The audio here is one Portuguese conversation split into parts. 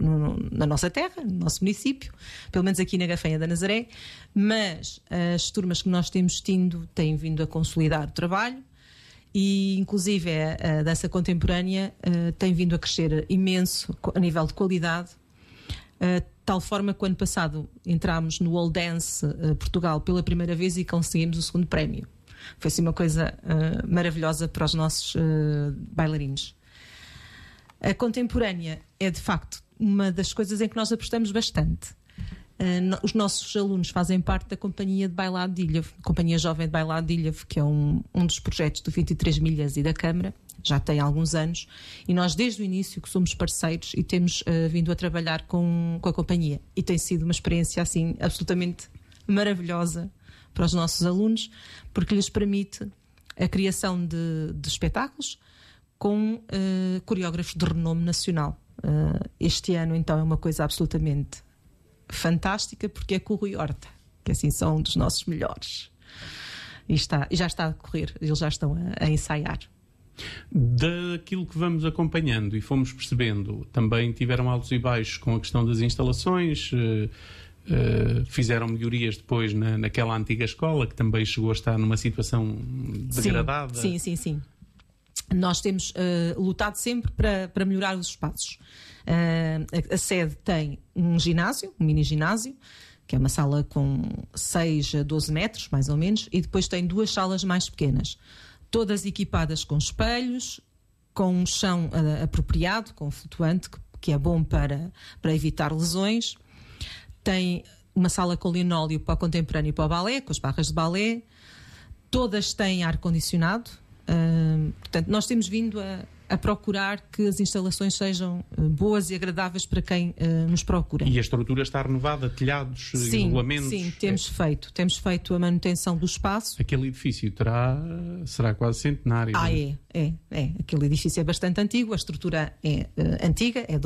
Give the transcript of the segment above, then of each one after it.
na nossa terra, no nosso município, pelo menos aqui na Gafanha da Nazaré, mas as turmas que nós temos tido têm vindo a consolidar o trabalho e, inclusive, a dança contemporânea tem vindo a crescer imenso a nível de qualidade, tal forma que o ano passado entramos no World Dance Portugal pela primeira vez e conseguimos o segundo prémio. Foi assim uma coisa maravilhosa para os nossos bailarinos. A contemporânea é, de facto, uma das coisas em que nós apostamos bastante. Os nossos alunos fazem parte da Companhia de Bailado de Ilhavo, Companhia Jovem de Bailado de Ilhavo, que é um dos projetos do 23 Milhas e da Câmara, já tem alguns anos, e nós desde o início que somos parceiros e temos vindo a trabalhar com a companhia. E tem sido uma experiência assim absolutamente maravilhosa para os nossos alunos, porque lhes permite a criação de espetáculos com coreógrafos de renome nacional. Este ano, então, é uma coisa absolutamente fantástica, porque é com o Rui Horta, que assim são um dos nossos melhores. E já está a decorrer, eles já estão a ensaiar. Daquilo que vamos acompanhando e fomos percebendo, também tiveram altos e baixos com a questão das instalações, fizeram melhorias depois naquela antiga escola, que também chegou a estar numa situação degradada. Sim. Nós temos lutado sempre para melhorar os espaços. A sede tem um ginásio, um mini ginásio, que é uma sala com 6 a 12 metros, mais ou menos, e depois tem 2 salas mais pequenas, todas equipadas com espelhos, com um chão apropriado, com flutuante, que é bom para evitar lesões. Tem uma sala com linóleo para o contemporâneo e para o balé, com as barras de balé. Todas têm ar-condicionado. Portanto, nós temos vindo a procurar que as instalações sejam boas e agradáveis para quem nos procura. E a estrutura está renovada, telhados, isolamentos? Sim, temos feito a manutenção do espaço. Aquele edifício será quase centenário. É. Aquele edifício é bastante antigo, a estrutura é antiga, é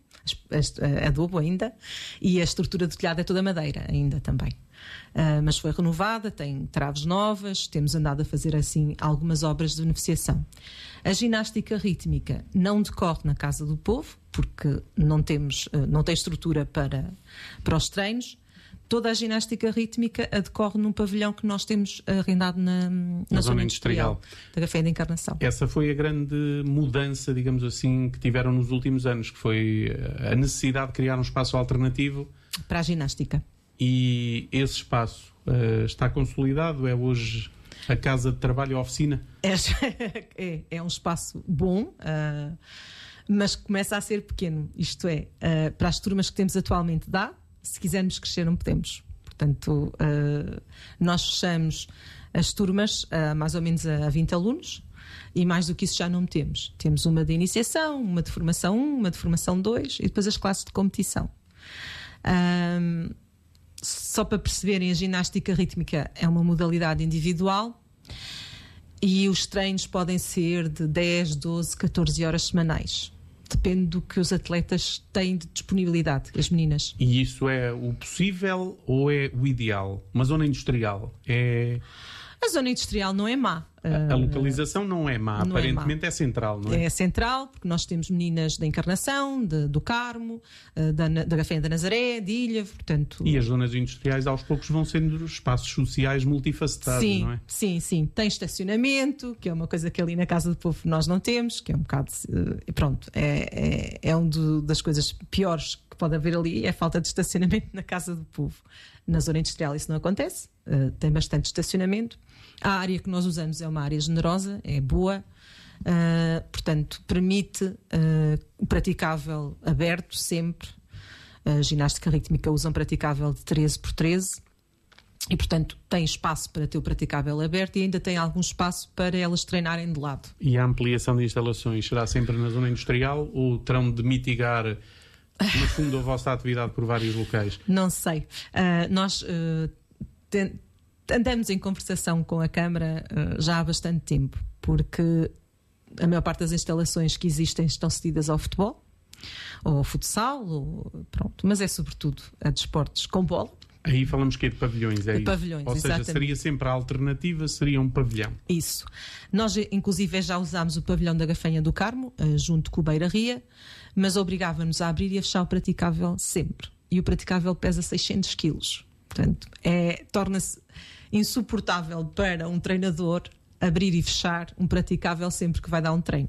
adobo ainda, e a estrutura do telhado é toda madeira ainda também. Mas foi renovada, tem traves novas, temos andado a fazer assim algumas obras de beneficiação. A ginástica rítmica não decorre na Casa do Povo, porque não tem estrutura para os treinos. Toda a ginástica rítmica decorre num pavilhão que nós temos arrendado na zona industrial da Gafanha da Encarnação. Essa foi a grande mudança, digamos assim, que tiveram nos últimos anos, que foi a necessidade de criar um espaço alternativo para a ginástica. E esse espaço está consolidado? É hoje a casa de trabalho, a oficina? É um espaço bom, mas começa a ser pequeno. Isto é, para as turmas que temos atualmente dá. Se quisermos crescer, não podemos. Portanto, nós fechamos as turmas mais ou menos a 20 alunos e mais do que isso já não temos. Temos uma de iniciação, uma de formação 1, uma de formação 2 e depois as classes de competição. Só para perceberem, a ginástica rítmica é uma modalidade individual e os treinos podem ser de 10, 12, 14 horas semanais. Depende do que os atletas têm de disponibilidade, as meninas. E isso é o possível ou é o ideal? Uma zona industrial é... A zona industrial não é má. A localização não é má, aparentemente é central, não é? É central, porque nós temos meninas da Encarnação, do Carmo, da Gafanha da Nazaré, de Ilhavo, portanto... E as zonas industriais aos poucos vão sendo espaços sociais multifacetados, não é? Sim. Tem estacionamento, que é uma coisa que ali na Casa do Povo nós não temos, que é um bocado... Pronto, é uma das coisas piores que pode haver ali, é a falta de estacionamento na Casa do Povo. Na zona industrial isso não acontece, tem bastante estacionamento. A área que nós usamos é uma área generosa, é boa, portanto, permite o praticável aberto sempre. A ginástica rítmica usa um praticável de 13 por 13 e, portanto, tem espaço para ter o praticável aberto e ainda tem algum espaço para elas treinarem de lado. E a ampliação de instalações será sempre na zona industrial ou terão de mitigar, no fundo, a vossa atividade por vários locais? Não sei. Nós andamos em conversação com a Câmara já há bastante tempo, porque a maior parte das instalações que existem estão cedidas ao futebol, ou ao futsal, pronto, mas é sobretudo a desportos com bola, Aí falamos que é de pavilhões, é De isso? pavilhões, Ou seja, exatamente. seria sempre a alternativa, seria um pavilhão. Isso. Nós, inclusive, já usámos o pavilhão da Gafanha do Carmo, junto com o Beira Ria, mas obrigava-nos a abrir e a fechar o praticável sempre. E o praticável pesa 600 quilos. Portanto, torna-se insuportável para um treinador abrir e fechar um praticável sempre que vai dar um treino.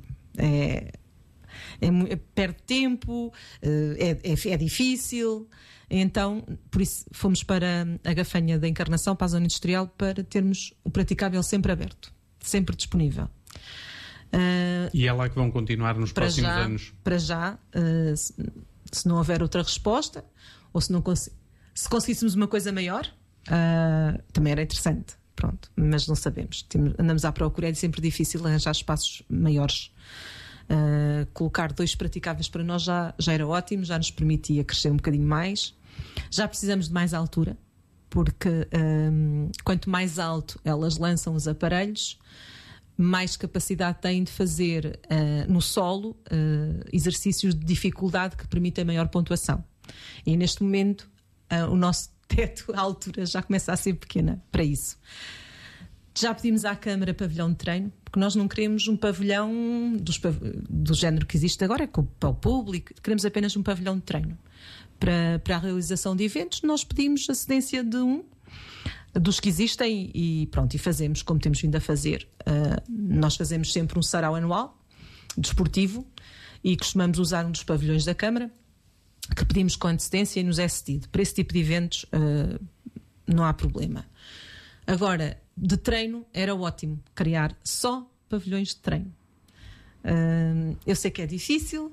Perde tempo, é difícil. Então, por isso, fomos para a Gafanha da Encarnação, para a zona industrial, para termos o praticável sempre aberto, sempre disponível. E é lá que vão continuar nos próximos anos? Para já, se não houver outra resposta, ou se conseguíssemos uma coisa maior, também era interessante. Pronto, mas não sabemos. Andamos à procura, é sempre difícil arranjar espaços maiores. Colocar 2 praticáveis para nós já era ótimo, já nos permitia crescer um bocadinho mais. Já precisamos de mais altura, porque quanto mais alto elas lançam os aparelhos, mais capacidade têm de fazer no solo exercícios de dificuldade que permitem maior pontuação. E neste momento o nosso teto, a altura já começa a ser pequena para isso. Já pedimos à Câmara pavilhão de treino, porque nós não queremos um pavilhão do género que existe agora, para o público, queremos apenas um pavilhão de treino. Para a realização de eventos, nós pedimos a cedência de dos que existem e pronto, e fazemos como temos vindo a fazer. Nós fazemos sempre um sarau anual, desportivo, e costumamos usar um dos pavilhões da Câmara, que pedimos com antecedência e nos é cedido. Para esse tipo de eventos não há problema. Agora, de treino era ótimo criar só pavilhões de treino. Eu sei que é difícil.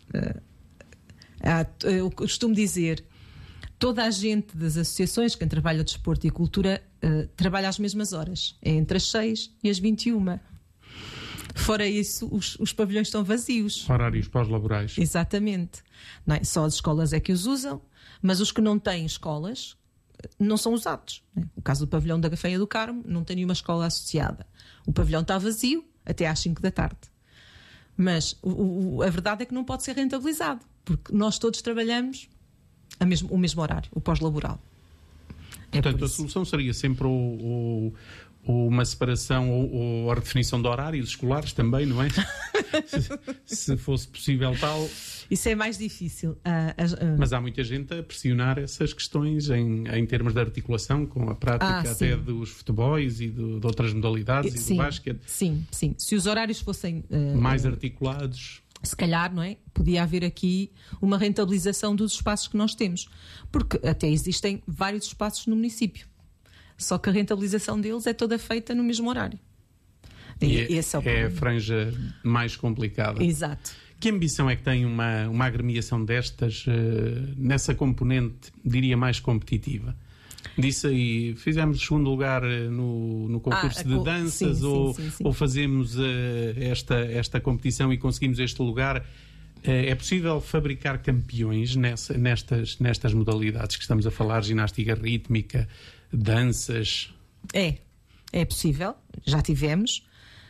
Eu costumo dizer, toda a gente das associações, quem trabalha desporto e cultura, trabalha às mesmas horas. É entre as 6 e as 21. Fora isso, os pavilhões estão vazios. Horários pós-laborais. Exatamente. Não é? Só as escolas é que os usam, mas os que não têm escolas não são usados. O caso do pavilhão da Gafanha do Carmo não tem nenhuma escola associada. O pavilhão está vazio até às 5 da tarde. Mas a verdade é que não pode ser rentabilizado, porque nós todos trabalhamos o mesmo horário, o pós-laboral. Portanto, a solução seria sempre uma separação ou a redefinição de horários escolares também, não é? se fosse possível tal. Isso é mais difícil. Mas há muita gente a pressionar essas questões em termos de articulação com a prática até dos futebols e de outras modalidades e do basquete. Sim. Se os horários fossem mais articulados, se calhar, não é? Podia haver aqui uma rentabilização dos espaços que nós temos, porque até existem vários espaços no município, só que a rentabilização deles é toda feita no mesmo horário. Esse é a franja mais complicada. Exato. Que ambição é que tem uma agremiação destas nessa componente, diria, mais competitiva? Disse aí, fizemos segundo lugar no concurso de danças, sim. ou fazemos esta competição e conseguimos este lugar. É possível fabricar campeões nestas modalidades que estamos a falar, ginástica rítmica, danças? É possível, já tivemos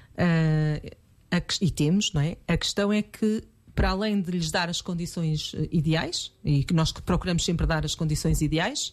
e temos, não é? A questão é que, para além de lhes dar as condições ideais, e que nós procuramos sempre dar as condições ideais,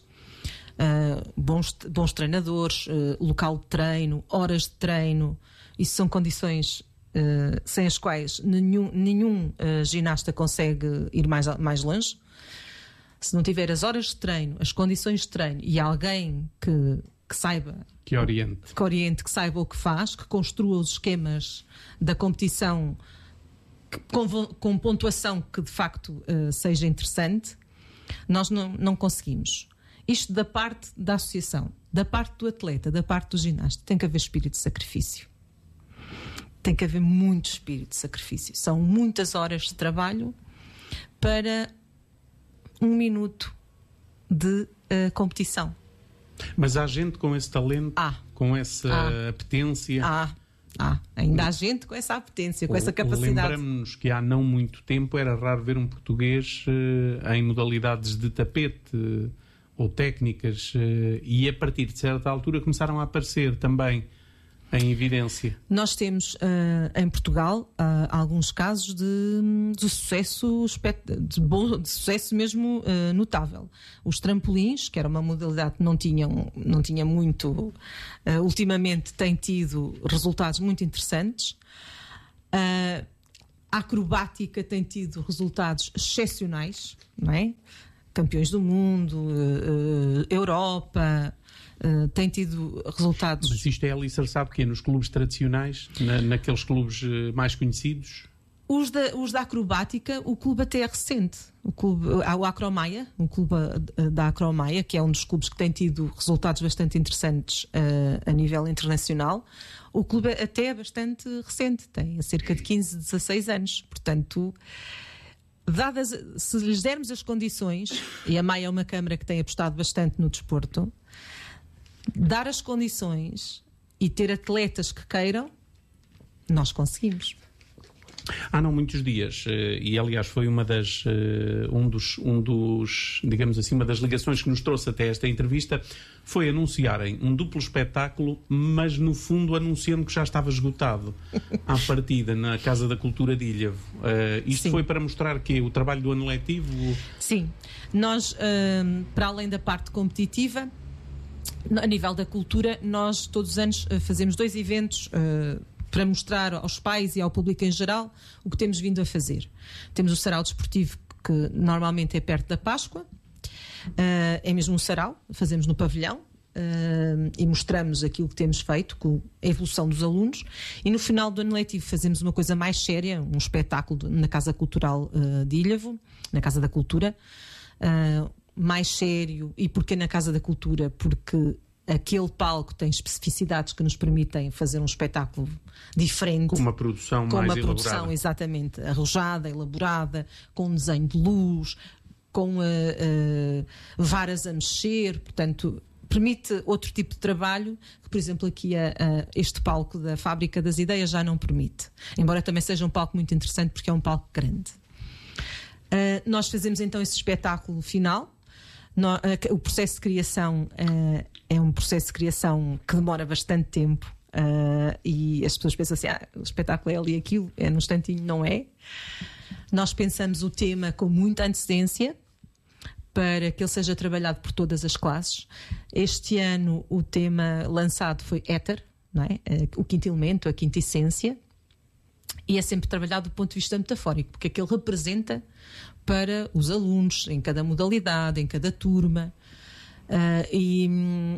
bons treinadores, local de treino, horas de treino, isso são condições sem as quais nenhum ginasta consegue ir mais longe. Se não tiver as horas de treino, as condições de treino e alguém que saiba, que oriente, que saiba o que faz, que construa os esquemas da competição com pontuação que de facto seja interessante, nós não conseguimos. Isto da parte da associação, da parte do atleta, da parte do ginasta, tem que haver espírito de sacrifício. Tem que haver muito espírito de sacrifício. São muitas horas de trabalho para 1 minuto de competição. Mas há gente com esse talento, com essa apetência? Ainda há gente com essa apetência, com essa capacidade. Lembramos-nos que há não muito tempo era raro ver um português em modalidades de tapete ou técnicas, e a partir de certa altura começaram a aparecer também em evidência? Nós temos em Portugal alguns casos de sucesso, de sucesso mesmo notável. Os trampolins, que era uma modalidade que não tinha muito, ultimamente tem tido resultados muito interessantes. A acrobática tem tido resultados excepcionais, não é? Campeões do mundo, Europa... tem tido resultados. Mas isto é alicerçado que nos clubes tradicionais, naqueles clubes mais conhecidos? Os da acrobática, o clube até é recente. O Acromaia, o clube da Acromaia, que é um dos clubes que tem tido resultados bastante interessantes a nível internacional. O clube até é bastante recente, tem cerca de 15, 16 anos. Portanto, se lhes dermos as condições, e a Maia é uma câmara que tem apostado bastante no desporto, dar as condições e ter atletas que queiram, nós conseguimos. Há não muitos dias, e aliás foi uma das digamos assim, uma das ligações que nos trouxe até esta entrevista, foi anunciarem um duplo espetáculo, mas no fundo anunciando que já estava esgotado à partida na Casa da Cultura de Ilhavo. Isto Sim. Foi para mostrar que o trabalho do ano letivo? Sim, nós para além da parte competitiva, a nível da cultura, nós todos os anos fazemos 2 eventos para mostrar aos pais e ao público em geral o que temos vindo a fazer. Temos o Sarau Desportivo, que normalmente é perto da Páscoa, é mesmo um sarau, fazemos no pavilhão e mostramos aquilo que temos feito, com a evolução dos alunos, e no final do ano letivo fazemos uma coisa mais séria, um espetáculo na Casa Cultural de Ilhavo, na Casa da Cultura, mais sério. E porquê na Casa da Cultura? Porque aquele palco tem especificidades que nos permitem fazer um espetáculo diferente. Com uma produção mais elaborada. Com uma produção, exatamente, arrojada, elaborada, com um desenho de luz, com varas a mexer, portanto, permite outro tipo de trabalho que, por exemplo, aqui este palco da Fábrica das Ideias já não permite. Embora também seja um palco muito interessante, porque é um palco grande. Nós fazemos então esse espetáculo final. O processo de criação é um processo de criação que demora bastante tempo, e as pessoas pensam assim, o espetáculo é ali aquilo, é num instantinho. Não é. Nós pensamos o tema com muita antecedência para que ele seja trabalhado por todas as classes. Este ano o tema lançado foi Éter, não é? O quinto elemento, a quinta essência, e é sempre trabalhado do ponto de vista metafórico, porque aquilo representa para os alunos, em cada modalidade, em cada turma, e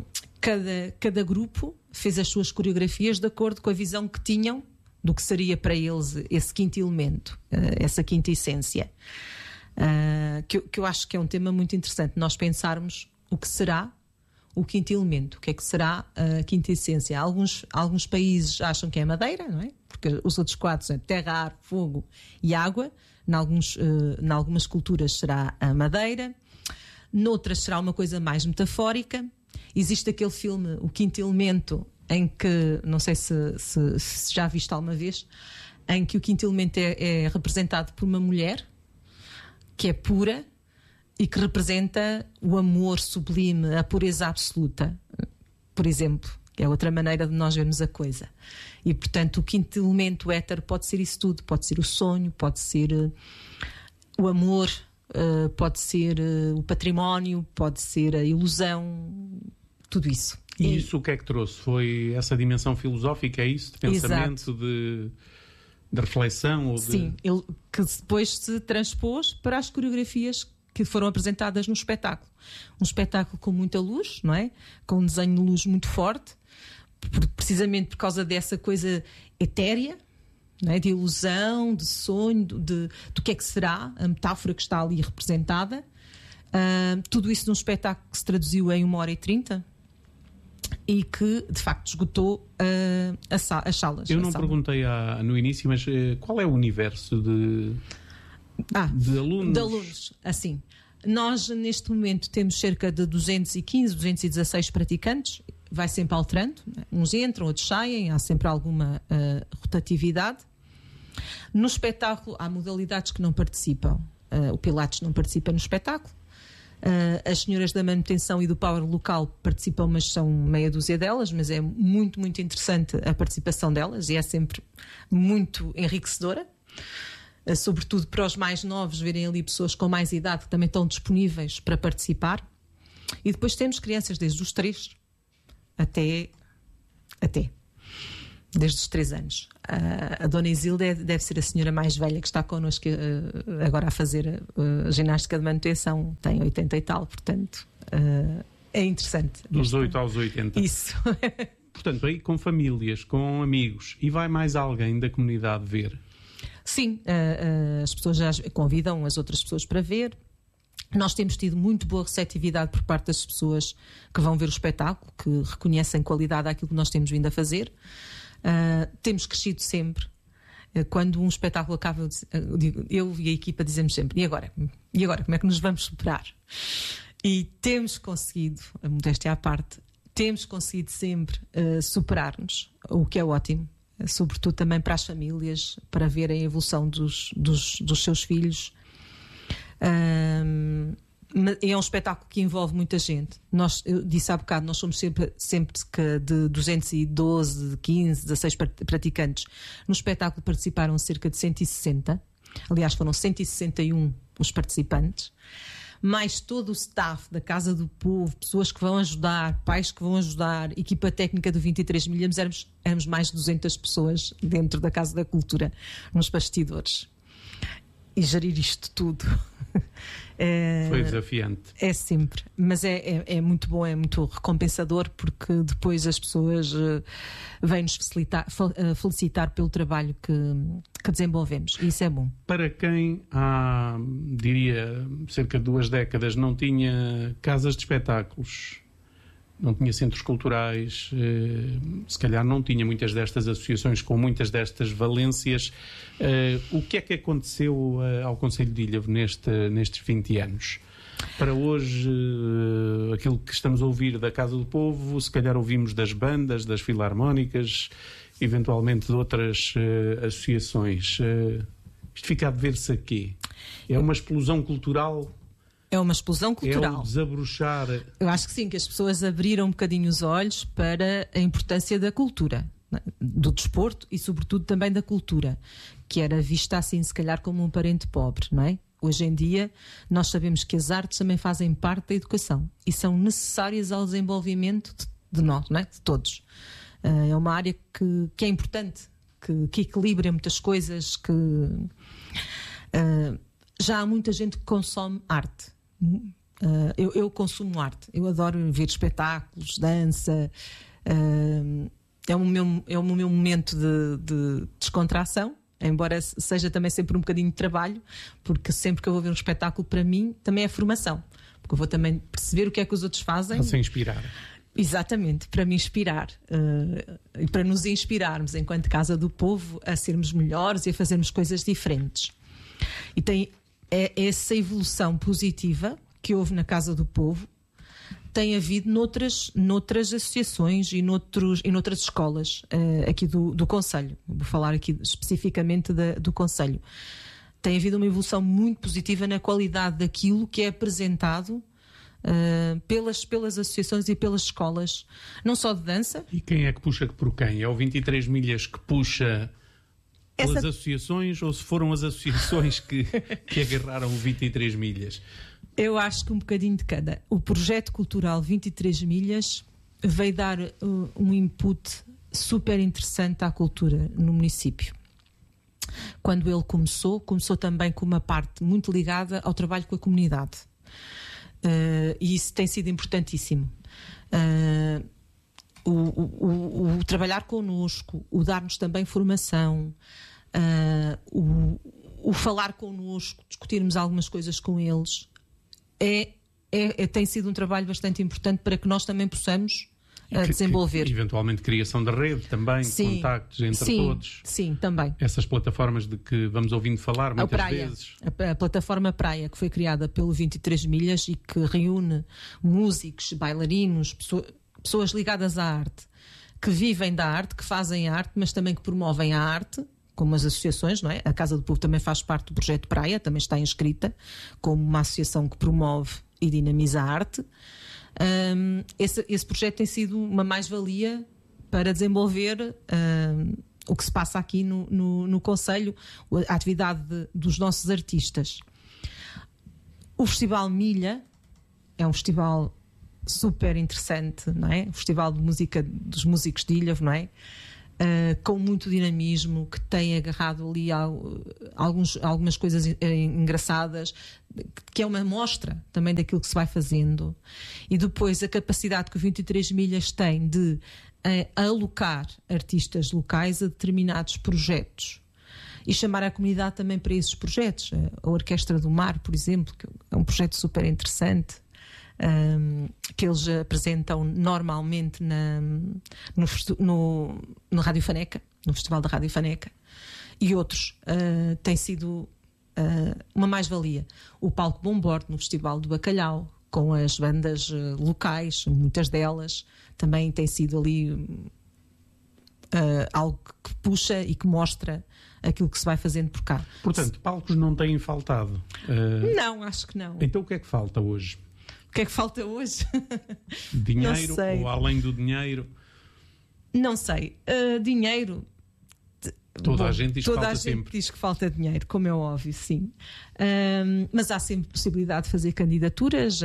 cada grupo fez as suas coreografias de acordo com a visão que tinham do que seria para eles esse quinto elemento, essa quinta essência, que eu acho que é um tema muito interessante, nós pensarmos o que será o quinto elemento, o que é que será a quinta essência. Alguns países acham que é madeira, não é? Porque os outros 4 são terra, ar, fogo e água. Em algumas culturas será a madeira, noutras será uma coisa mais metafórica. Existe aquele filme, O Quinto Elemento, em que, não sei se já viste alguma vez, em que o quinto elemento é representado por uma mulher que é pura e que representa o amor sublime, a pureza absoluta, por exemplo, que é outra maneira de nós vermos a coisa. E, portanto, o quinto elemento éter pode ser isso tudo, pode ser o sonho, pode ser o amor, pode ser o património, pode ser a ilusão, tudo isso. E isso o que é que trouxe? Foi essa dimensão filosófica, é isso? De pensamento, de reflexão? Sim, que depois se transpôs para as coreografias que foram apresentadas no espetáculo. Um espetáculo com muita luz, não é? Com um desenho de luz muito forte, precisamente por causa dessa coisa etérea, não é? De ilusão, de sonho, do que é que será, a metáfora que está ali representada. Tudo isso num espetáculo que se traduziu em 1h30 e que, de facto, esgotou as salas. Eu não perguntei no início, mas qual é o universo de alunos? De alunos, assim. Nós, neste momento, temos cerca de 215, 216 praticantes. Vai sempre alterando. Uns entram, outros saem. Há sempre alguma rotatividade. No espetáculo, há modalidades que não participam. O Pilates não participa no espetáculo. As senhoras da manutenção e do Power local participam, mas são meia dúzia delas, mas é muito, muito interessante a participação delas e é sempre muito enriquecedora. Sobretudo para os mais novos, verem ali pessoas com mais idade que também estão disponíveis para participar. E depois temos crianças desde os 3 até desde os 3 anos. A Dona Isilda deve ser a senhora mais velha que está connosco agora a fazer a ginástica de manutenção. Tem 80 e tal, portanto é interessante. Dos 8 aos 80. Isso. Portanto, aí com famílias, com amigos, e vai mais alguém da comunidade ver? Sim, as pessoas já convidam as outras pessoas para ver. Nós temos tido muito boa receptividade por parte das pessoas que vão ver o espetáculo, que reconhecem qualidade àquilo que nós temos vindo a fazer. Temos crescido sempre. Quando um espetáculo acaba, eu e a equipa dizemos sempre: e agora? E agora? Como é que nos vamos superar? E temos conseguido, a modéstia à parte, temos conseguido sempre superar-nos, o que é ótimo. Sobretudo também para as famílias, para verem a evolução dos seus filhos. É um espetáculo que envolve muita gente. Eu disse há bocado, nós somos sempre de 212, 15, 16 praticantes. No espetáculo participaram cerca de 160. Aliás, foram 161 os participantes. Mais todo o staff da Casa do Povo, pessoas que vão ajudar, pais que vão ajudar, equipa técnica do 23 milhas, éramos mais de 200 pessoas dentro da Casa da Cultura, nos bastidores. E gerir isto tudo foi desafiante. É sempre, mas é muito bom, é muito recompensador, porque depois as pessoas vêm-nos felicitar pelo trabalho que desenvolvemos, e isso é bom. Para quem há, diria, cerca de 2 décadas não tinha casas de espetáculos, não tinha centros culturais, se calhar não tinha muitas destas associações com muitas destas valências. O que é que aconteceu ao Concelho de Ilhavo nestes 20 anos? Para hoje, aquilo que estamos a ouvir da Casa do Povo, se calhar ouvimos das bandas, das filarmónicas, eventualmente de outras associações. Isto fica a dever-se a quê? É uma explosão cultural? É uma explosão cultural. É um desabrochar. Eu acho que sim, que as pessoas abriram um bocadinho os olhos para a importância da cultura, do desporto e sobretudo também da cultura, que era vista assim se calhar como um parente pobre, não é? Hoje em dia nós sabemos que as artes também fazem parte da educação e são necessárias ao desenvolvimento de nós, não é? De todos. É uma área que é importante, que equilibra muitas coisas, que já há muita gente que consome arte. Eu consumo arte, eu adoro ver espetáculos, dança, é o meu momento de descontração, embora seja também sempre um bocadinho de trabalho, porque sempre que eu vou ver um espetáculo, para mim também é formação, porque eu vou também perceber o que é que os outros fazem. Para se inspirar. Exatamente, para me inspirar e para nos inspirarmos enquanto Casa do Povo a sermos melhores e a fazermos coisas diferentes. E tem essa evolução positiva que houve na Casa do Povo, tem havido noutras associações e noutras escolas aqui do Concelho. Vou falar aqui especificamente do Concelho. Tem havido uma evolução muito positiva na qualidade daquilo que é apresentado pelas associações e pelas escolas, não só de dança. E quem é que puxa por quem? É o 23 milhas que puxa pelas associações, ou se foram as associações que agarraram o 23 milhas? Eu acho que um bocadinho de cada. O projeto cultural 23 milhas veio dar um input super interessante à cultura no município. Quando ele começou também com uma parte muito ligada ao trabalho com a comunidade. E isso tem sido importantíssimo. O trabalhar connosco, o dar-nos também formação, o falar connosco, discutirmos algumas coisas com eles, tem sido um trabalho bastante importante para que nós também possamos desenvolver. Eventualmente criação da rede também, sim, contactos entre todos. Sim, também. Essas plataformas de que vamos ouvindo falar muitas vezes. A plataforma Praia, que foi criada pelo 23 milhas e que reúne músicos, bailarinos, pessoas ligadas à arte, que vivem da arte, que fazem arte, mas também que promovem a arte, como as associações, não é? A Casa do Povo também faz parte do projeto Praia, também está inscrita como uma associação que promove e dinamiza a arte. Esse projeto tem sido uma mais-valia para desenvolver o que se passa aqui no Concelho, a atividade dos nossos artistas. O Festival Milha é um festival super interessante, não é? O Festival de Música dos Músicos de Ilha, não é? Com muito dinamismo, que tem agarrado ali algumas coisas engraçadas, que é uma mostra também daquilo que se vai fazendo. E depois a capacidade que o 23 Milhas tem de alocar artistas locais a determinados projetos e chamar a comunidade também para esses projetos. A Orquestra do Mar, por exemplo, que é um projeto super interessante, que eles apresentam normalmente no Rádio Faneca, no Festival da Rádio Faneca, e outros. Tem sido uma mais-valia. O Palco Bombordo no Festival do Bacalhau, com as bandas locais, muitas delas, também tem sido ali algo que puxa e que mostra aquilo que se vai fazendo por cá. Portanto, palcos não têm faltado? Não, acho que não. Então o que é que falta hoje? O que é que falta hoje? Dinheiro ou além do dinheiro? Não sei. Dinheiro... Toda a gente diz que falta sempre. Toda a gente diz que falta dinheiro, como é óbvio, sim. Mas há sempre possibilidade de fazer candidaturas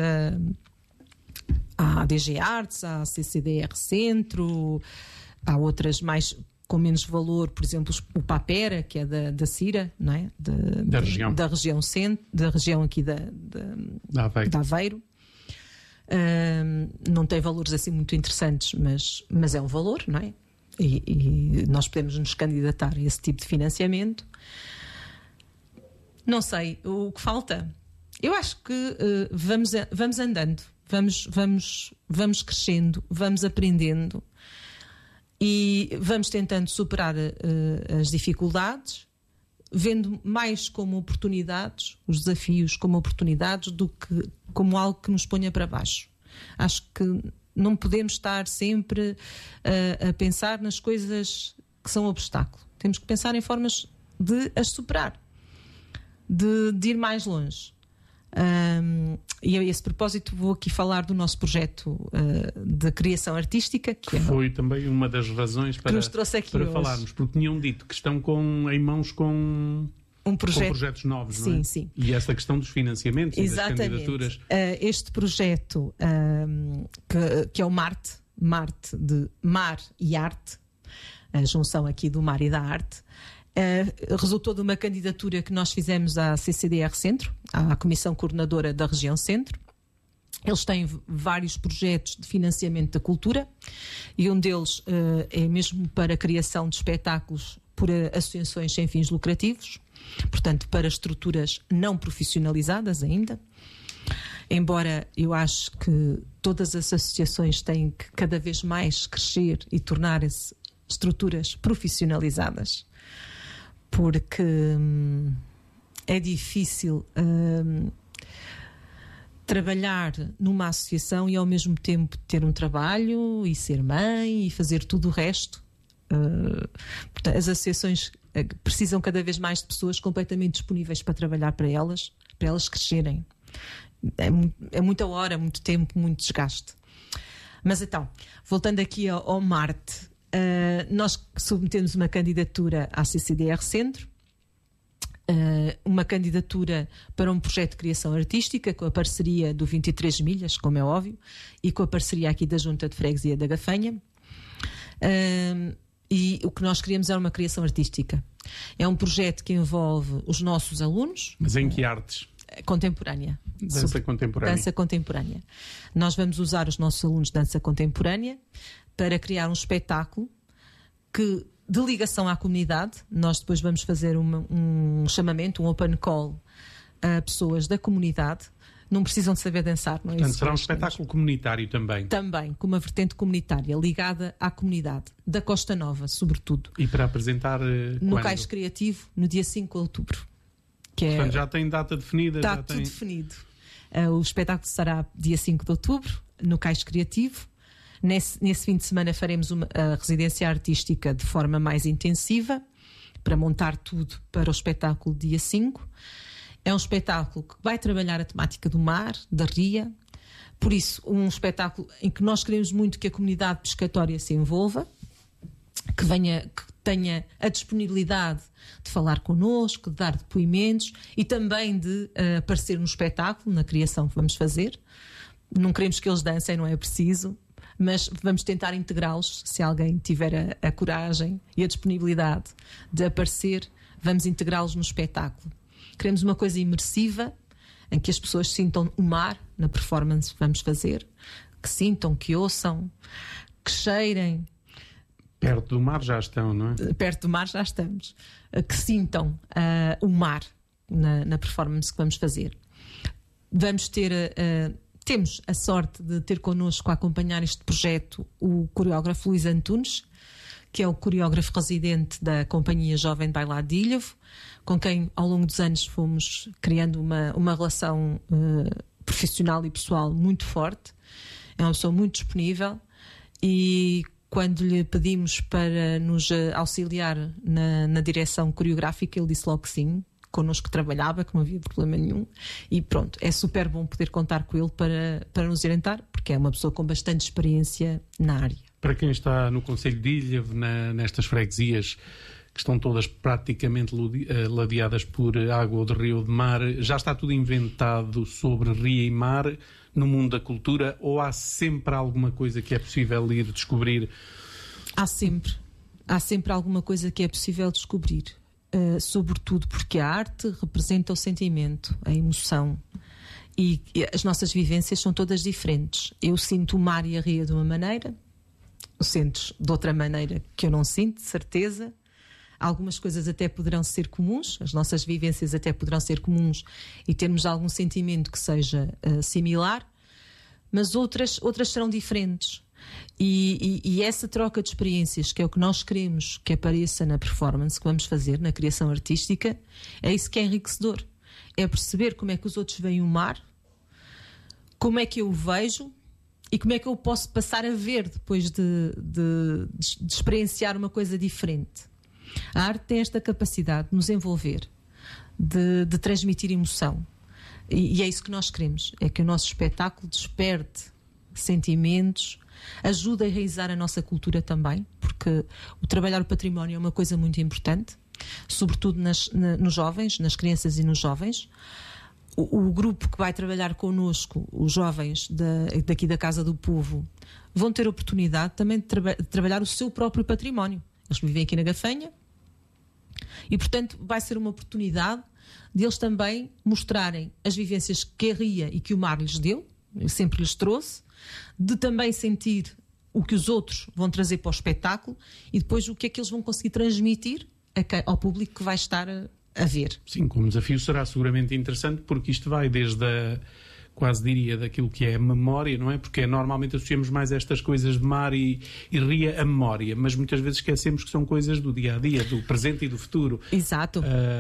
à DG Artes, à CCDR Centro, há outras mais com menos valor, por exemplo, o Papera, que é da Cira, não é? Da região. Da região centro, da região aqui de Aveiro. Não tem valores assim muito interessantes, mas é um valor, não é? E nós podemos nos candidatar a esse tipo de financiamento. Não sei o que falta. Eu acho que vamos andando, vamos crescendo, vamos aprendendo e vamos tentando superar as dificuldades, vendo mais como oportunidades, os desafios como oportunidades, do que como algo que nos ponha para baixo. Acho que não podemos estar sempre a pensar nas coisas que são obstáculo. Temos que pensar em formas de as superar, de ir mais longe. E a esse propósito vou aqui falar do nosso projeto de criação artística, que foi também uma das razões para falarmos, porque tinham dito que estão em mãos com projetos novos, sim, não é? Sim. E esta questão dos financiamentos e das candidaturas. Este projeto, que é o MARTE de Mar e Arte, a junção aqui do mar e da arte, resultou de uma candidatura que nós fizemos à CCDR Centro, à Comissão Coordenadora da Região Centro. Eles têm vários projetos de financiamento da cultura e um deles é mesmo para a criação de espetáculos por associações sem fins lucrativos, portanto para estruturas não profissionalizadas ainda. Embora eu acho que todas as associações têm que cada vez mais crescer e tornarem-se estruturas profissionalizadas, porque é difícil trabalhar numa associação e ao mesmo tempo ter um trabalho e ser mãe e fazer tudo o resto. Portanto, as associações precisam cada vez mais de pessoas completamente disponíveis para trabalhar para elas crescerem. É muita hora, muito tempo, muito desgaste. Mas então, voltando aqui ao MARTE, nós submetemos uma candidatura à CCDR Centro, uma candidatura para um projeto de criação artística com a parceria do 23 Milhas, como é óbvio, e com a parceria aqui da Junta de Freguesia da Gafanha. E o que nós queríamos era uma criação artística. É um projeto que envolve os nossos alunos. Mas em que artes? Contemporânea. Dança contemporânea. Dança contemporânea. Nós vamos usar os nossos alunos de dança contemporânea para criar um espetáculo de ligação à comunidade. Nós depois vamos fazer um chamamento, um open call a pessoas da comunidade. Não precisam de saber dançar, não é? Portanto, será um espetáculo comunitário também. Também, com uma vertente comunitária ligada à comunidade, da Costa Nova, sobretudo. E para apresentar no Cais Criativo, no dia 5 de outubro. Portanto, já tem data definida? Está tudo definido. O espetáculo será dia 5 de outubro, no Cais Criativo. Nesse fim de semana faremos a residência artística de forma mais intensiva, para montar tudo para o espetáculo dia 5. É um espetáculo que vai trabalhar a temática do mar, da ria. Por isso, um espetáculo em que nós queremos muito que a comunidade pescatória se envolva, que tenha a disponibilidade de falar connosco, de dar depoimentos e também de aparecer no espetáculo, na criação que vamos fazer. Não queremos que eles dancem, não é preciso, mas vamos tentar integrá-los. Se alguém tiver a coragem e a disponibilidade de aparecer, vamos integrá-los no espetáculo. Queremos uma coisa imersiva, em que as pessoas sintam o mar na performance que vamos fazer, que sintam, que ouçam, que cheirem. Perto do mar já estão, não é? Perto do mar já estamos. Que sintam o mar na performance que vamos fazer. Vamos ter... temos a sorte de ter connosco a acompanhar este projeto o coreógrafo Luís Antunes, que é o coreógrafo residente da Companhia Jovem de Bailado de Ilhavo, com quem ao longo dos anos fomos criando uma relação profissional e pessoal muito forte. É uma pessoa muito disponível e quando lhe pedimos para nos auxiliar na direção coreográfica, ele disse logo que sim. Connosco trabalhava, que não havia problema nenhum, e pronto, é super bom poder contar com ele para nos orientar, porque é uma pessoa com bastante experiência na área. Para quem está no concelho de Ilhavo, nestas freguesias que estão todas praticamente ladeadas por água ou de rio ou de mar, já está tudo inventado sobre rio e mar no mundo da cultura, ou há sempre alguma coisa que é possível ir descobrir? Há sempre alguma coisa que é possível descobrir. Sobretudo porque a arte representa o sentimento, a emoção, e as nossas vivências são todas diferentes. Eu sinto o mar e a ria de uma maneira, o sentes de outra maneira que eu não sinto, de certeza. Algumas coisas até poderão ser comuns, as nossas vivências até poderão ser comuns e termos algum sentimento que seja similar, mas outras serão diferentes. E essa troca de experiências, que é o que nós queremos que apareça na performance que vamos fazer, na criação artística, é isso que é enriquecedor. É perceber como é que os outros veem o mar, como é que eu o vejo e como é que eu posso passar a ver depois de experienciar uma coisa diferente. A arte tem esta capacidade de nos envolver, de transmitir emoção. E é isso que nós queremos, é que o nosso espetáculo desperte sentimentos, ajuda a enraizar a nossa cultura também, porque o trabalhar o património é uma coisa muito importante, sobretudo nos jovens, nas crianças e nos jovens. O grupo que vai trabalhar connosco, os jovens daqui da Casa do Povo, vão ter oportunidade também de trabalhar o seu próprio património. Eles vivem aqui na Gafanha e, portanto, vai ser uma oportunidade de eles também mostrarem as vivências que a ria e que o mar lhes deu, sempre lhes trouxe, de também sentir o que os outros vão trazer para o espetáculo e depois o que é que eles vão conseguir transmitir ao público que vai estar a ver. Sim, como desafio será seguramente interessante, porque isto vai desde quase diria daquilo que é a memória, não é? Porque normalmente associamos mais estas coisas de mar e ria a memória, mas muitas vezes esquecemos que são coisas do dia-a-dia, do presente e do futuro. Exato.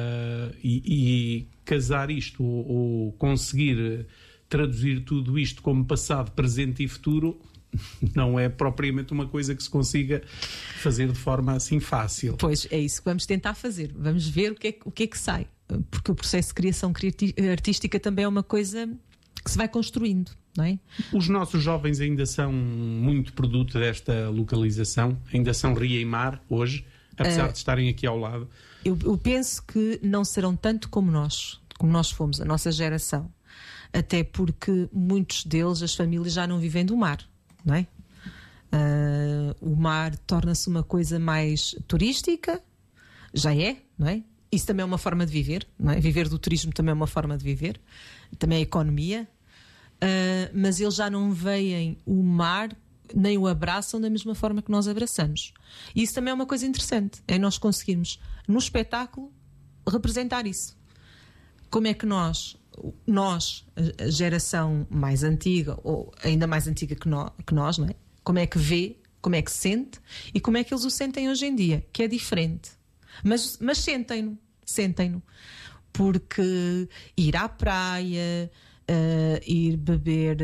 E casar isto ou conseguir traduzir tudo isto como passado, presente e futuro não é propriamente uma coisa que se consiga fazer de forma assim fácil. Pois, é isso que vamos tentar fazer. Vamos ver o que é que sai. Porque o processo de criação artística também é uma coisa que se vai construindo, não é? Os nossos jovens ainda são muito produto desta localização? Ainda são ria e mar hoje, apesar de estarem aqui ao lado? Eu penso que não serão tanto como nós fomos, a nossa geração. Até porque muitos deles, as famílias já não vivem do mar, não é? O mar torna-se uma coisa mais turística, já é, não é? Isso também é uma forma de viver, não é? Viver do turismo também é uma forma de viver, também é economia, mas eles já não veem o mar nem o abraçam da mesma forma que nós abraçamos. E isso também é uma coisa interessante, é nós conseguirmos no espetáculo representar isso. Como é que nós, a geração mais antiga, ou ainda mais antiga que nós, não é? Como é que vê, como é que sente e como é que eles o sentem hoje em dia, que é diferente. Mas sentem-no. Porque ir à praia, ir beber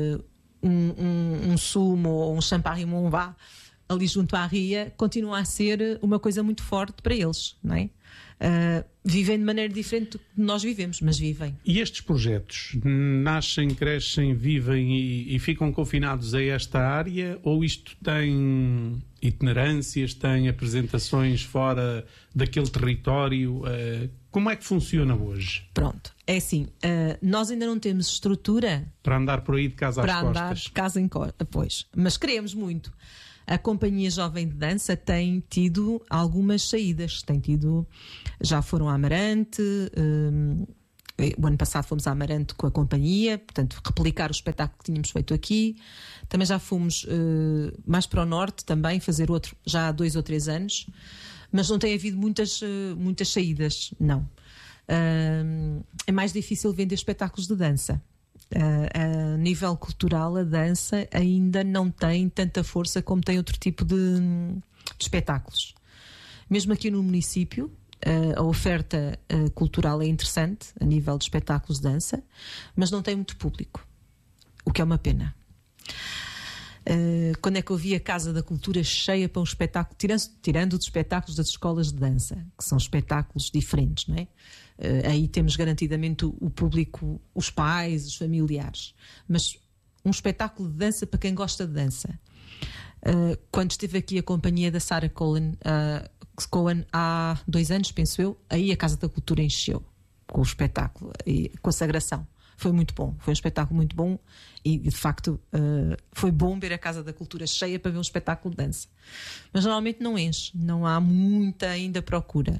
um sumo ou um champagne ali junto à ria, continua a ser uma coisa muito forte para eles, não é? vivem de maneira diferente do que nós vivemos, mas vivem. E estes projetos nascem, crescem, vivem e ficam confinados a esta área, ou isto tem itinerâncias, tem apresentações fora daquele território? Como é que funciona hoje? Pronto, é assim, nós ainda não temos estrutura para andar por aí de casa às costas. Para andar de casa em costas, pois, mas queremos muito. A Companhia Jovem de Dança tem tido algumas saídas, já foram a Amarante, o ano passado fomos a Amarante com a companhia, portanto replicar o espetáculo que tínhamos feito aqui. Também já fomos mais para o norte também, fazer outro já há 2 ou 3 anos, mas não tem havido muitas saídas, não. É mais difícil vender espetáculos de dança. A nível cultural, a dança ainda não tem tanta força como tem outro tipo de espetáculos. Mesmo aqui no município, a oferta cultural é interessante a nível de espetáculos de dança, mas não tem muito público, o que é uma pena. Quando é que eu vi a Casa da Cultura cheia para um espetáculo, tirando os espetáculos das escolas de dança, que são espetáculos diferentes, não é? Aí temos garantidamente o público, os pais, os familiares, mas um espetáculo de dança para quem gosta de dança. Quando esteve aqui a companhia da Sarah Cohen há 2 anos, penso eu, aí a Casa da Cultura encheu com o espetáculo e com a sagração. Foi muito bom, foi um espetáculo muito bom e de facto foi bom ver a Casa da Cultura cheia para ver um espetáculo de dança, mas normalmente não enche, não há muita ainda procura.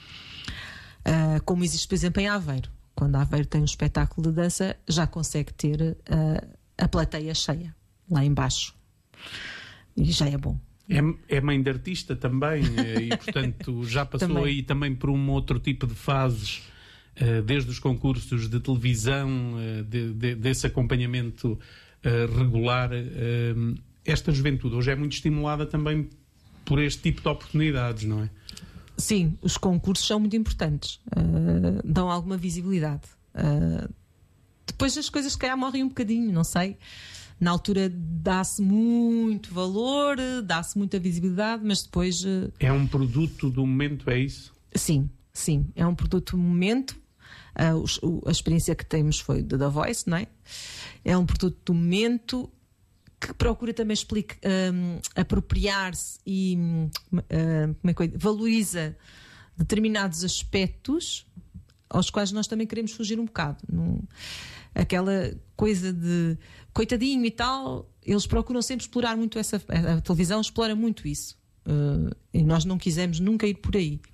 Como existe, por exemplo, em Aveiro. Quando Aveiro tem um espetáculo de dança, já consegue ter a plateia cheia, lá embaixo. E já é bom. É mãe de artista também, e portanto já passou também. Aí também por um outro tipo de fases, desde os concursos de televisão, desse acompanhamento regular. Esta juventude hoje é muito estimulada também por este tipo de oportunidades, não é? Sim, os concursos são muito importantes, dão alguma visibilidade. Depois as coisas se calhar morrem um bocadinho, não sei. Na altura dá-se muito valor, dá-se muita visibilidade, mas depois... É um produto do momento, é isso? Sim, é um produto do momento. A experiência que temos foi da The Voice, não é? É um produto do momento que procura também apropriar-se e valoriza determinados aspectos aos quais nós também queremos fugir um bocado. Aquela coisa de coitadinho e tal, eles procuram sempre explorar muito a televisão explora muito isso, e nós não quisemos nunca ir por aí,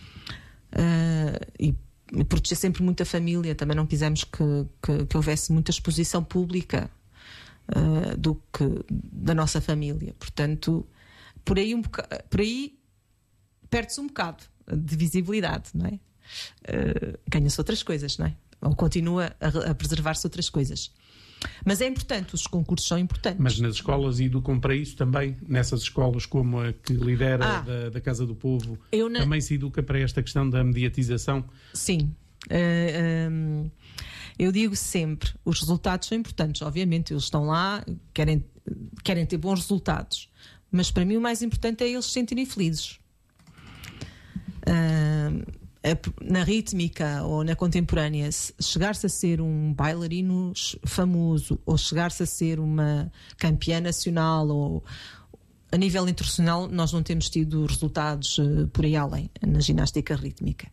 e proteger sempre muito a família. Também não quisemos que houvesse muita exposição pública da nossa família. Portanto, por aí perde-se um bocado de visibilidade, não é? Ganha-se outras coisas, não é? Ou continua a preservar-se outras coisas. Mas é importante, os concursos são importantes. Mas nas escolas educam para isso também? Nessas escolas como a que lidera da Casa do Povo, também se educa para esta questão da mediatização? Sim. Eu digo sempre, os resultados são importantes. Obviamente, eles estão lá, querem ter bons resultados. Mas para mim o mais importante é eles se sentirem felizes. Na rítmica ou na contemporânea, chegar-se a ser um bailarino famoso ou chegar-se a ser uma campeã nacional ou a nível internacional, nós não temos tido resultados por aí além na ginástica rítmica.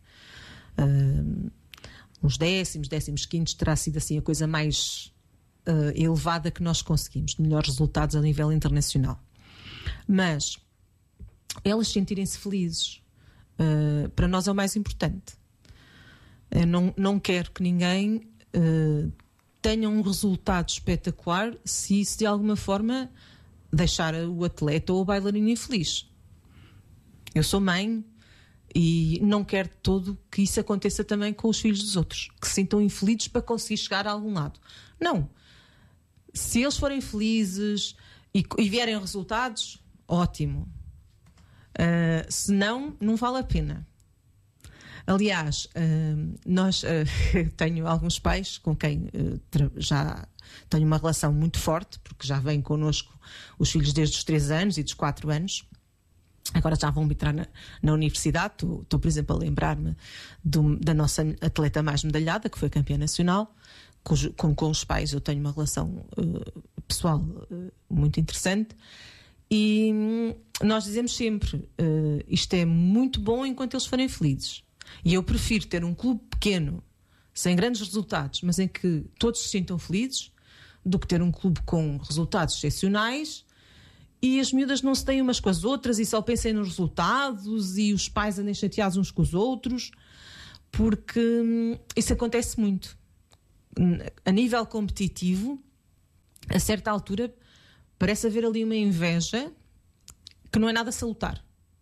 Uns 10º, 15º terá sido assim a coisa mais elevada que nós conseguimos, de melhores resultados a nível internacional. Mas elas sentirem-se felizes, para nós é o mais importante. Eu não quero que ninguém tenha um resultado espetacular se isso de alguma forma deixar o atleta ou o bailarino infeliz. Eu sou mãe e não quero todo que isso aconteça também com os filhos dos outros, que se sintam infelizes para conseguir chegar a algum lado. Não. Se eles forem felizes e vierem resultados, ótimo. Se não vale a pena. Aliás, tenho alguns pais com quem já tenho uma relação muito forte, porque já vêm connosco os filhos desde os 3 anos e dos 4 anos, Agora já vão entrar na universidade. Estou, por exemplo, a lembrar-me da nossa atleta mais medalhada, que foi campeã nacional, com os pais eu tenho uma relação pessoal muito interessante. E nós dizemos sempre, isto é muito bom enquanto eles forem felizes. E eu prefiro ter um clube pequeno, sem grandes resultados, mas em que todos se sintam felizes, do que ter um clube com resultados excepcionais e as miúdas não se têm umas com as outras e só pensem nos resultados e os pais andem chateados uns com os outros, porque isso acontece muito. A nível competitivo, a certa altura, parece haver ali uma inveja que não é nada salutar.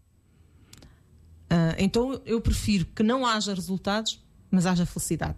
Então eu prefiro que não haja resultados, mas haja felicidade.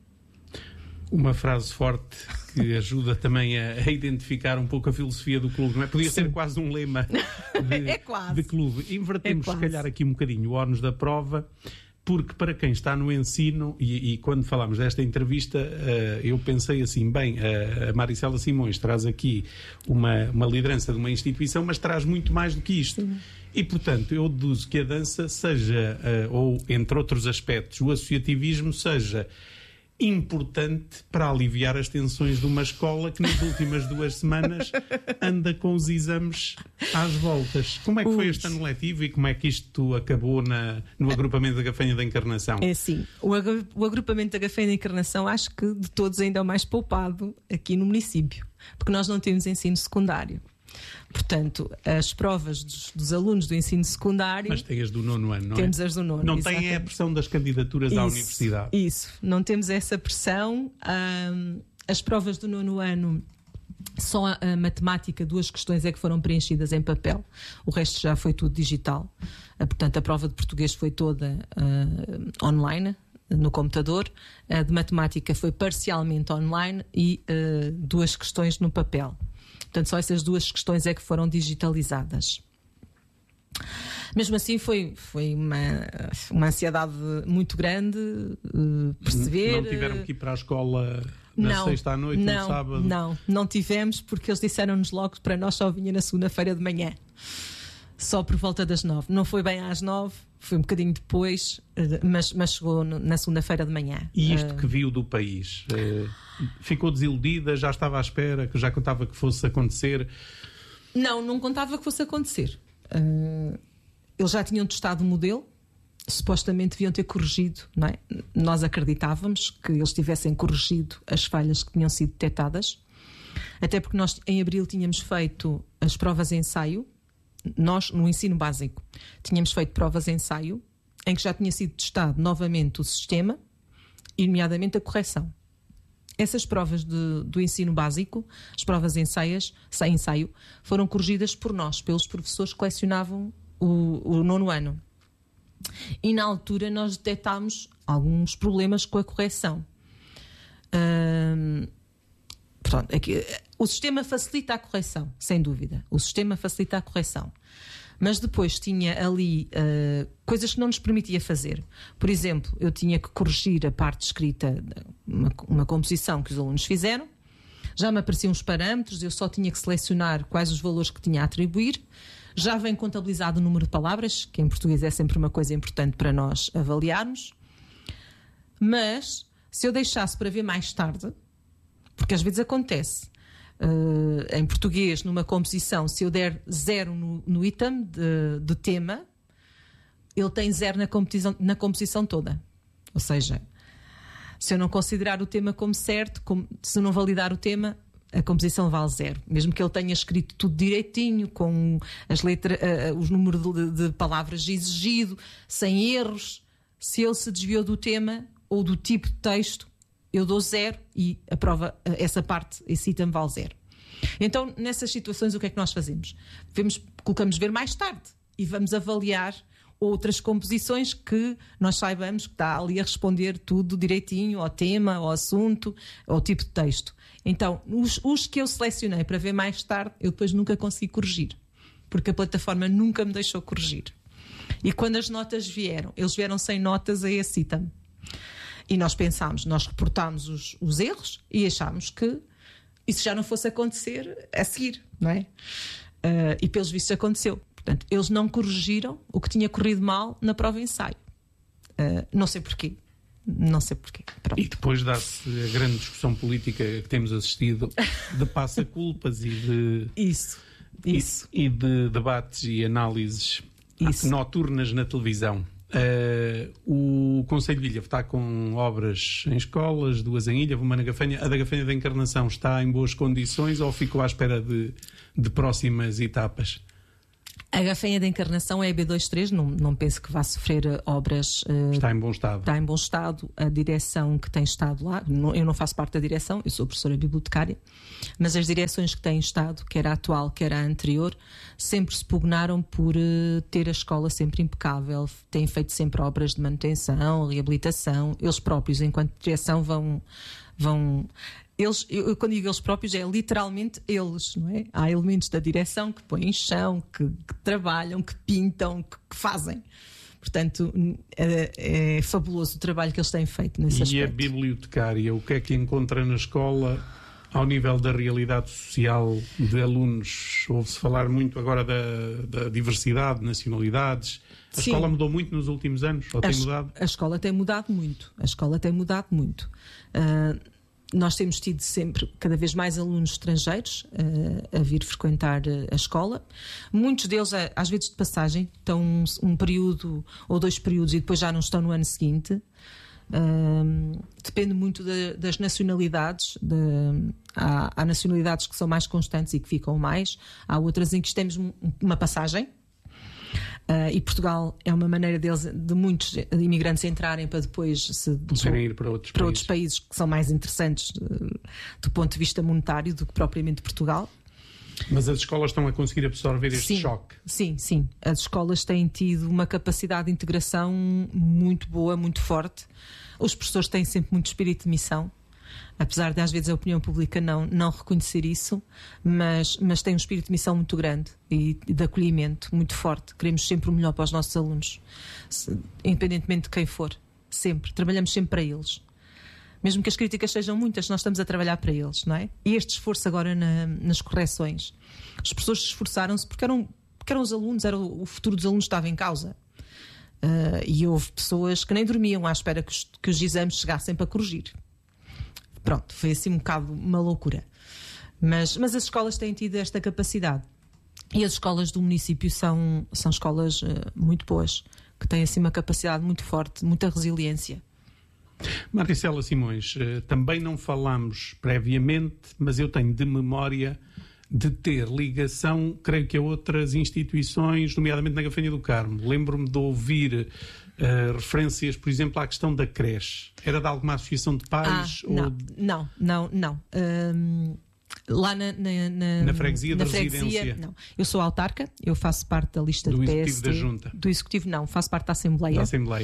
Uma frase forte que ajuda também a identificar um pouco a filosofia do clube, não é? Podia ser quase um lema de clube. Invertemos, se calhar, aqui um bocadinho o ónus da prova, porque para quem está no ensino, e quando falámos desta entrevista, eu pensei assim, bem, a Maricela Simões traz aqui uma liderança de uma instituição, mas traz muito mais do que isto. Sim. E, portanto, eu deduzo que a dança seja, ou entre outros aspectos, o associativismo seja importante para aliviar as tensões de uma escola que nas últimas 2 semanas anda com os exames às voltas. Como é que foi este ano letivo e como é que isto acabou no agrupamento da Gafanha da Encarnação? É assim, o agrupamento da Gafanha da Encarnação acho que de todos ainda é o mais poupado aqui no município, porque nós não temos ensino secundário. Portanto, as provas dos alunos do ensino secundário... Mas tem as do 9º ano, não é? Temos as do 9º, não tem a pressão das candidaturas à universidade. Isso, não temos essa pressão. As provas do 9º ano, só a matemática, 2 questões é que foram preenchidas em papel. O resto já foi tudo digital. Portanto, a prova de português foi toda online, no computador. A de matemática foi parcialmente online e 2 questões no papel. Portanto, só essas 2 questões é que foram digitalizadas. Mesmo assim, foi uma ansiedade muito grande perceber... Não tiveram que ir para a escola na sexta à noite, no sábado? Não tivemos, porque eles disseram-nos logo que para nós só vinha na segunda-feira de manhã. Só por volta das 9. Não foi bem às 9, foi um bocadinho depois, mas chegou na segunda-feira de manhã. E isto que viu do país? Ficou desiludida? Já estava à espera? Que já contava que fosse acontecer? Não contava que fosse acontecer. Eles já tinham testado o modelo, supostamente deviam ter corrigido, não é? Nós acreditávamos que eles tivessem corrigido as falhas que tinham sido detectadas, até porque nós em abril tínhamos feito as provas de ensaio. Nós, no ensino básico, tínhamos feito provas de ensaio em que já tinha sido testado novamente o sistema e, nomeadamente, a correção. Essas provas do ensino básico, as provas de ensaio, foram corrigidas por nós, pelos professores que colecionavam o 9º ano. E, na altura, nós detectámos alguns problemas com a correção. Portanto, o sistema facilita a correção, sem dúvida. O sistema facilita a correção. Mas depois tinha ali coisas que não nos permitia fazer. Por exemplo, eu tinha que corrigir a parte escrita, uma composição que os alunos fizeram. Já me apareciam os parâmetros, eu só tinha que selecionar quais os valores que tinha a atribuir. Já vem contabilizado o número de palavras, que em português é sempre uma coisa importante para nós avaliarmos. Mas, se eu deixasse para ver mais tarde... Porque às vezes acontece, em português, numa composição, se eu der 0 no item de tema, ele tem 0 na composição toda. Ou seja, se eu não considerar o tema como certo, se eu não validar o tema, a composição vale 0. Mesmo que ele tenha escrito tudo direitinho, com as letras, os números de palavras exigido, sem erros, se ele se desviou do tema ou do tipo de texto, eu dou 0 e a prova, essa parte, esse item vale 0. Então, nessas situações, o que é que nós fazemos? Colocamos ver mais tarde e vamos avaliar outras composições que nós saibamos que está ali a responder tudo direitinho ao tema, ao assunto, ao tipo de texto. Então, os que eu selecionei para ver mais tarde, eu depois nunca consegui corrigir, porque a plataforma nunca me deixou corrigir. E quando as notas vieram, eles vieram sem notas a esse item. E nós pensámos, nós reportámos os erros e achámos que isso já não fosse acontecer a seguir, não é? E pelos vistos aconteceu. Portanto, eles não corrigiram o que tinha corrido mal na prova ensaio. Não sei porquê. Não sei porquê. Pronto. E depois dá-se a grande discussão política que temos assistido de passa-culpas e de... Isso. E de debates e análises noturnas na televisão. O Conselho de Ilha está com obras em escolas, 2 em Ilha, uma na Gafanha. A da Gafanha da Encarnação está em boas condições ou ficou à espera de próximas etapas? A Gafanha da Encarnação é a B23, não penso que vá sofrer obras. Está em bom estado. Está em bom estado. A direção que tem estado lá, eu não faço parte da direção, eu sou professora bibliotecária, mas as direções que têm estado, quer a atual, quer a anterior, sempre se pugnaram por ter a escola sempre impecável, têm feito sempre obras de manutenção, reabilitação. Eles próprios, enquanto direção, vão eu quando digo eles próprios, é literalmente eles, não é? Há elementos da direção que põem chão, que trabalham, que pintam, que fazem. Portanto, é fabuloso o trabalho que eles têm feito nesse aspecto. E a bibliotecária, o que é que encontra na escola ao nível da realidade social de alunos? Ouve-se falar muito agora da diversidade, nacionalidades. A Sim. escola mudou muito nos últimos anos? Ou tem mudado? A escola tem mudado muito. Nós temos tido sempre cada vez mais alunos estrangeiros a vir frequentar a escola. Muitos deles, às vezes de passagem, estão um período ou 2 períodos e depois já não estão no ano seguinte. Depende muito das nacionalidades. Há nacionalidades que são mais constantes e que ficam mais. Há outras em que temos uma passagem. E Portugal é uma maneira de muitos imigrantes entrarem para depois ir para outros países que são mais interessantes do ponto de vista monetário do que propriamente Portugal. Mas as escolas estão a conseguir absorver este choque? Sim. As escolas têm tido uma capacidade de integração muito boa, muito forte. Os professores têm sempre muito espírito de missão. Apesar de às vezes a opinião pública não reconhecer isso, mas tem um espírito de missão muito grande e de acolhimento muito forte. Queremos sempre o melhor para os nossos alunos, independentemente de quem for. Sempre. Trabalhamos sempre para eles. Mesmo que as críticas sejam muitas, nós estamos a trabalhar para eles, não é? E este esforço agora nas correções. Os professores se esforçaram-se porque eram os alunos, o futuro dos alunos estava em causa. E houve pessoas que nem dormiam à espera que os exames chegassem para corrigir. Pronto, foi assim um bocado uma loucura. Mas as escolas têm tido esta capacidade. E as escolas do município são escolas muito boas, que têm assim uma capacidade muito forte, muita resiliência. Maricela Simões, também não falámos previamente, mas eu tenho de memória de ter ligação, creio que a outras instituições, nomeadamente na Gafanha do Carmo. Lembro-me de ouvir referências, por exemplo, à questão da creche. Era de alguma associação de pais? Não. Lá na freguesia da residência? Não. Eu sou autarca, eu faço parte da lista do PSD. Do Executivo da Junta? Do Executivo não, faço parte da Assembleia.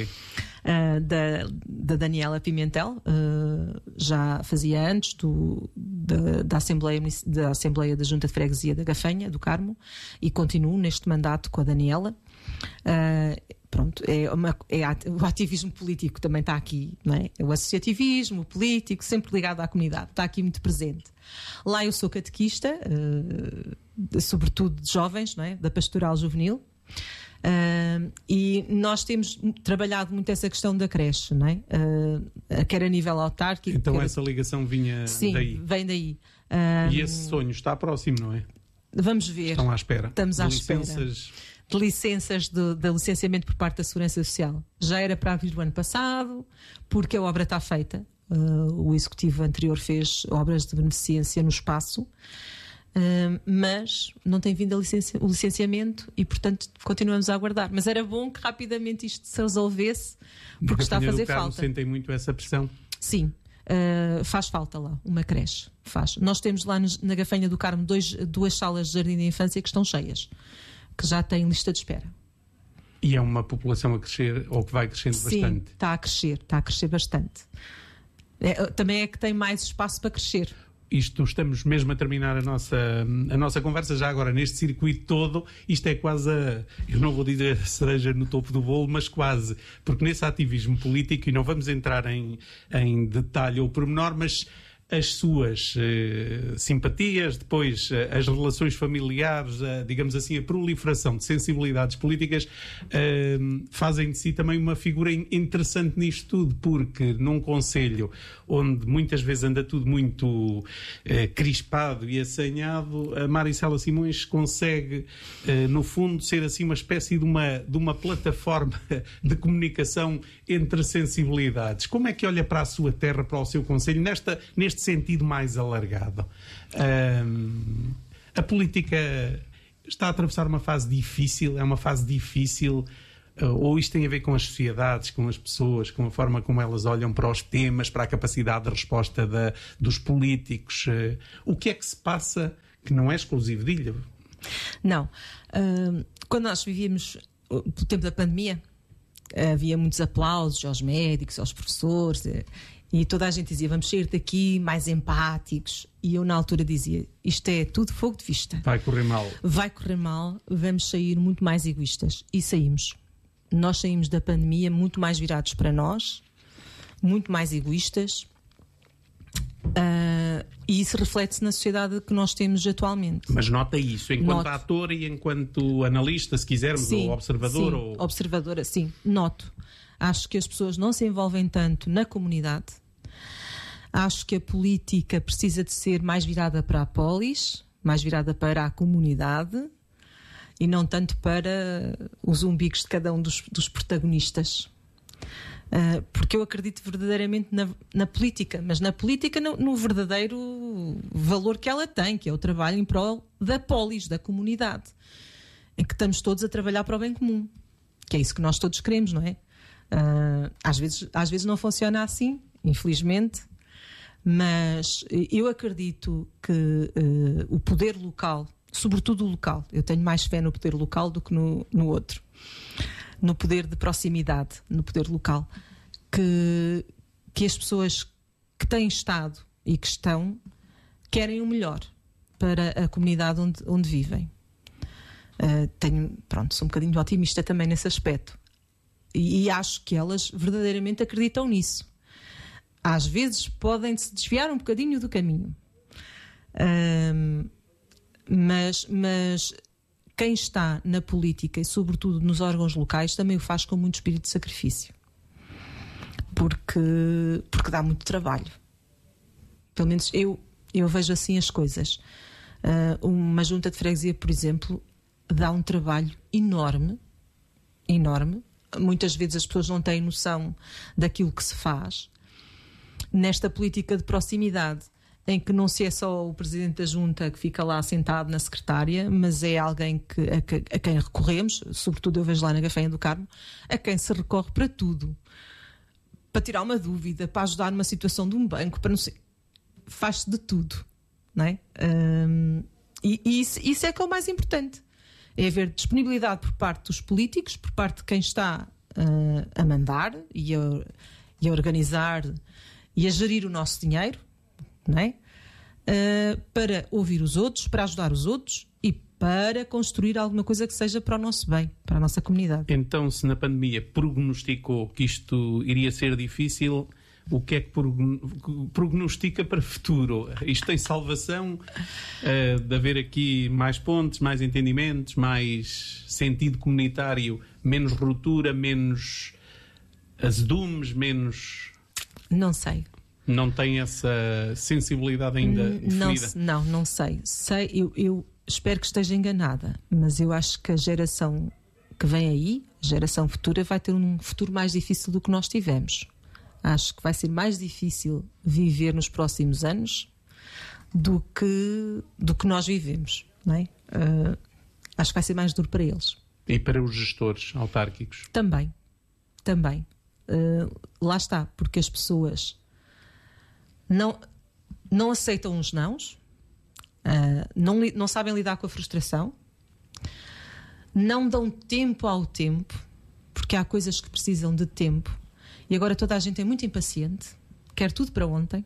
Da Daniela Pimentel, já fazia antes da Assembleia da Junta de Freguesia da Gafanha, do Carmo, e continuo neste mandato com a Daniela. Pronto, o ativismo político também está aqui, não é? O associativismo, o político, sempre ligado à comunidade, está aqui muito presente. Lá eu sou catequista, sobretudo de jovens, não é? Da pastoral juvenil, e nós temos trabalhado muito essa questão da creche, não é? Quer a nível autárquico. Então essa ligação vinha daí? Sim, vem daí. E esse sonho está próximo, não é? Vamos ver. Estão à espera. Estamos à espera. De licenças de licenciamento por parte da Segurança Social. Já era para vir o ano passado, porque a obra está feita. O Executivo anterior fez obras de beneficência no espaço, mas não tem vindo o licenciamento e, portanto, continuamos a aguardar. Mas era bom que rapidamente isto se resolvesse, porque está a fazer falta. Sentem muito essa pressão? Sim. Faz falta lá uma creche. Faz. Nós temos lá na Gafanha do Carmo 2 salas de jardim de infância que estão cheias, que já têm lista de espera. E é uma população a crescer, ou que vai crescendo bastante? Sim, está a crescer bastante. Também é que tem mais espaço para crescer. Estamos mesmo a terminar a nossa conversa, já agora neste circuito todo, isto é quase eu não vou dizer a cereja no topo do bolo, mas quase, porque nesse ativismo político, e não vamos entrar em detalhe ou pormenor, mas as suas simpatias, depois as relações familiares, digamos assim, a proliferação de sensibilidades políticas, fazem de si também uma figura interessante nisto tudo, porque num concelho onde muitas vezes anda tudo muito crispado e assanhado, a Maricela Simões consegue, no fundo, ser assim uma espécie de uma plataforma de comunicação entre sensibilidades. Como é que olha para a sua terra, para o seu concelho, neste sentido mais alargado? A política está a atravessar uma fase difícil, é uma fase difícil, ou isto tem a ver com as sociedades, com as pessoas, com a forma como elas olham para os temas, para a capacidade de resposta dos políticos? O que é que se passa que não é exclusivo de Ilha? Não. Quando nós vivíamos o tempo da pandemia, havia muitos aplausos aos médicos, aos professores, e toda a gente dizia, vamos sair daqui mais empáticos. E eu na altura dizia, isto é tudo fogo de vista. Vai correr mal. Vai correr mal, vamos sair muito mais egoístas. E saímos. Nós saímos da pandemia muito mais virados para nós, muito mais egoístas, e isso reflete-se na sociedade que nós temos atualmente. Mas nota isso, enquanto ator e enquanto analista, se quisermos, sim, ou observador? Sim, ou... observadora, sim, noto. Acho que as pessoas não se envolvem tanto na comunidade. Acho que a política precisa de ser mais virada para a polis, mais virada para a comunidade, e não tanto para os umbigos de cada um dos protagonistas. Porque eu acredito verdadeiramente na política, mas na política no verdadeiro valor que ela tem, que é o trabalho em prol da polis, da comunidade, em que estamos todos a trabalhar para o bem comum, que é isso que nós todos queremos, não é? Às vezes não funciona assim, infelizmente, mas eu acredito que o poder local, sobretudo o local, eu tenho mais fé no poder local do que no outro, no poder de proximidade, no poder local, que as pessoas que têm estado e que estão querem o melhor para a comunidade onde vivem. Sou um bocadinho otimista também nesse aspecto, e acho que elas verdadeiramente acreditam nisso. Às vezes podem-se desviar um bocadinho do caminho, mas quem está na política e sobretudo nos órgãos locais também o faz com muito espírito de sacrifício, porque dá muito trabalho. Pelo menos eu vejo assim as coisas. Uma junta de freguesia, por exemplo, dá um trabalho enorme. Muitas vezes as pessoas não têm noção daquilo que se faz nesta política de proximidade, em que não se é só o presidente da junta que fica lá sentado na secretária, mas é alguém a quem recorremos, sobretudo eu vejo lá na Gafanha do Carmo, a quem se recorre para tudo, para tirar uma dúvida, para ajudar numa situação de um banco, para não sei, faz-se de tudo, não é? E isso é que é o mais importante, é haver disponibilidade por parte dos políticos, por parte de quem está a mandar e a organizar e a gerir o nosso dinheiro, não é? Para ouvir os outros, para ajudar os outros e para construir alguma coisa que seja para o nosso bem, para a nossa comunidade. Então, se na pandemia prognosticou que isto iria ser difícil, o que é que prognostica para o futuro? Isto tem salvação de haver aqui mais pontes, mais entendimentos, mais sentido comunitário, menos ruptura, menos azedumes, menos... Não sei. Não tem essa sensibilidade ainda definida? Não sei. Eu espero que esteja enganada, mas eu acho que a geração que vem aí, a geração futura, vai ter um futuro mais difícil do que nós tivemos. Acho que vai ser mais difícil viver nos próximos anos do que nós vivemos, não é? Acho que vai ser mais duro para eles. E para os gestores autárquicos? Também. Lá está, porque as pessoas não aceitam os nãos, não sabem lidar com a frustração, não dão tempo ao tempo, porque há coisas que precisam de tempo, e agora toda a gente é muito impaciente, quer tudo para ontem,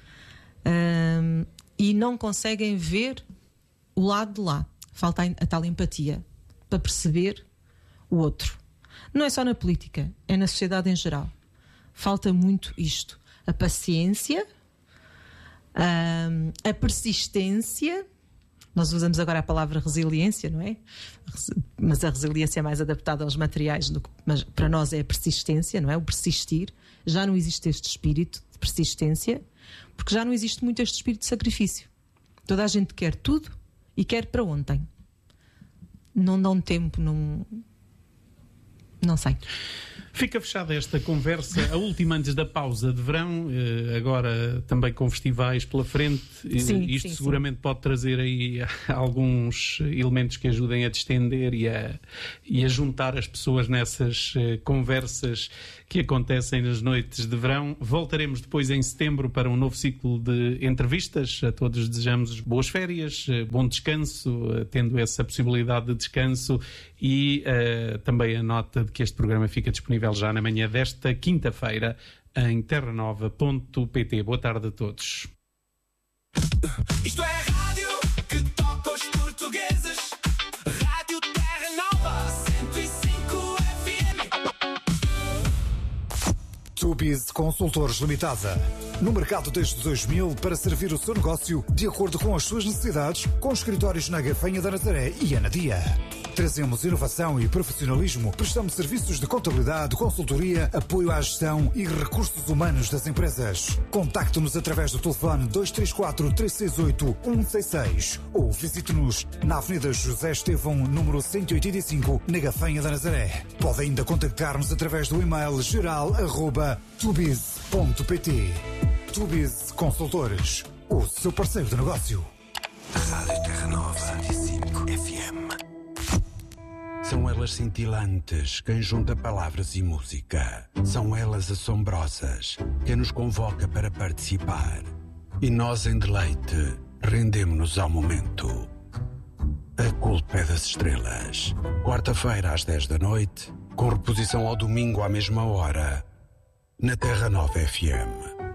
e não conseguem ver o lado de lá. Falta a tal empatia para perceber o outro. Não é só na política, é na sociedade em geral. Falta muito isto. A paciência, A persistência, nós usamos agora a palavra resiliência, não é? Mas a resiliência é mais adaptada aos materiais, mas para nós é a persistência, não é? O persistir. Já não existe este espírito de persistência, porque já não existe muito este espírito de sacrifício. Toda a gente quer tudo e quer para ontem. Não dão tempo, não sei. Fica fechada esta conversa, a última antes da pausa de verão, agora também com festivais pela frente. Isto seguramente pode trazer aí alguns elementos que ajudem a distender e a juntar as pessoas nessas conversas que acontecem nas noites de verão. Voltaremos depois em setembro para um novo ciclo de entrevistas. A todos desejamos boas férias, bom descanso, tendo essa possibilidade de descanso, e também a nota de que este programa fica disponível já na manhã desta quinta-feira em terranova.pt. Boa tarde a todos. Isto é a rádio que toca os portugueses. Rádio Terra Nova 105 FM. Tubiz Consultores Limitada. No mercado desde 2000 para servir o seu negócio de acordo com as suas necessidades, com escritórios na Gafanha da Nazaré e Anadia. Trazemos inovação e profissionalismo, prestamos serviços de contabilidade, consultoria, apoio à gestão e recursos humanos das empresas. Contacte-nos através do telefone 234-368-166 ou visite-nos na Avenida José Estevão, número 185, na Gafanha da Nazaré. Pode ainda contactar-nos através do e-mail geral@tubiz.pt. Tubiz Consultores, o seu parceiro de negócio. Rádio Terra Nova 105 FM. São elas cintilantes, quem junta palavras e música. São elas assombrosas, quem nos convoca para participar. E nós, em deleite, rendemo-nos ao momento. A culpa é das estrelas. Quarta-feira às 10 da noite, com reposição ao domingo à mesma hora, na Terra Nova FM.